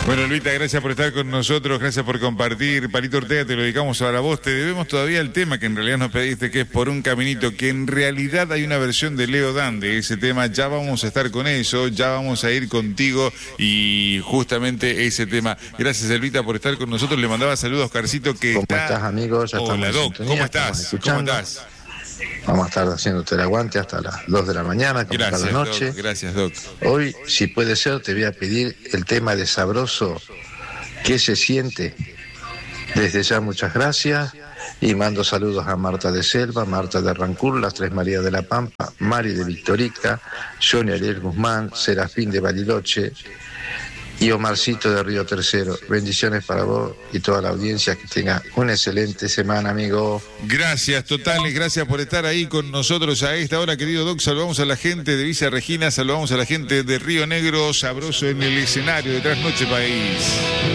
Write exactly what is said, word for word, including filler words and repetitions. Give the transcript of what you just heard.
Bueno, Luita, gracias por estar con nosotros, gracias por compartir. Palito Ortega, te lo dedicamos ahora a vos. Te debemos todavía el tema que en realidad nos pediste, que es Por un Caminito, que en realidad hay una versión de Leo Dan de ese tema. Ya vamos a estar con eso, ya vamos a ir contigo y justamente ese tema. Gracias, Elvita, por estar con nosotros. Le mandaba saludos a Oscarcito que ¿Cómo está... estás, amigos? Ya Hola, estamos en Doc, sintonía, ¿cómo estás? ¿Cómo estás? Vamos a estar haciéndote el aguante hasta las dos de la mañana, como Gracias, cada noche. Doc, gracias, Doc. Hoy, si puede ser, te voy a pedir el tema de Sabroso, ¿qué se siente? Desde ya, muchas gracias. Y mando saludos a Marta de Selva, Marta de Rancur, las Tres Marías de la Pampa, Mari de Victorica, Johnny Ariel Guzmán, Serafín de Bariloche y Omarcito de Río Tercero. Bendiciones para vos y toda la audiencia. Que tenga una excelente semana, amigo. Gracias, totales, gracias por estar ahí con nosotros a esta hora, querido Doc. Saludamos a la gente de Villa Regina, saludamos a la gente de Río Negro, sabroso en el escenario de Trasnoche País.